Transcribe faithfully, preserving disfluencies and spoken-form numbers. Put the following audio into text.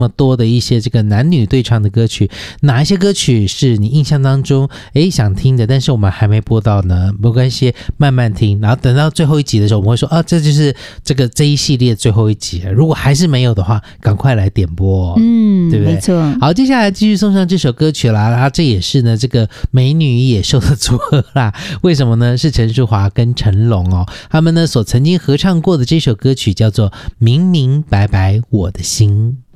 么多的一些这个男女对唱的歌曲，哪一些歌曲是你印象当中诶想听的，但是我们还没播到呢？没关系，慢慢听，然后等到最后一集的时候，我们会说啊，这就是这个这一系列最后一集了。如果还是没有的话，赶快来点播、哦， 嗯， 对不对？ 没错。 好，接下来继续送上这首歌曲啦，然后这也是呢这个美女与野兽的组合啦。为什么呢？是陈淑桦跟成龙哦，他们呢所曾经合唱过的这首歌曲叫做《明明白白我的心》。